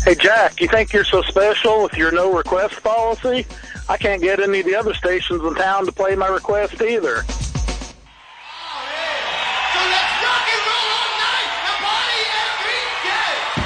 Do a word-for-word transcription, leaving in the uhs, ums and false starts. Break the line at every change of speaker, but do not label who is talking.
Hey, Jack, you think you're so special with your no request policy? I can't get any of the other stations in town to play my request either.